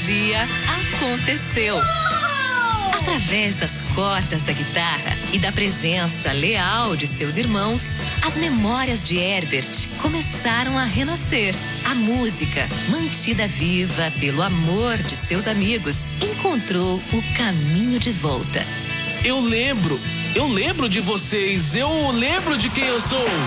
magia aconteceu. Através das cordas da guitarra e da presença leal de seus irmãos, as memórias de Herbert começaram a renascer. A música, mantida viva pelo amor de seus amigos, encontrou o caminho de volta. Eu lembro de vocês, eu lembro de quem eu sou.